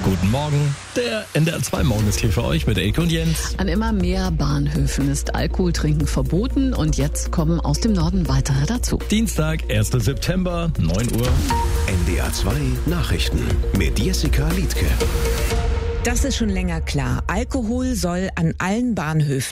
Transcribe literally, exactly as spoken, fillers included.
Guten Morgen, der N D R zwei Morgen ist hier für euch mit Elke und Jens. An immer mehr Bahnhöfen ist Alkoholtrinken verboten und jetzt kommen aus dem Norden weitere dazu. Dienstag, erster September, neun Uhr. N D R zwei Nachrichten mit Jessica Liedtke. Das ist schon länger klar. Alkohol soll an allen Bahnhöfen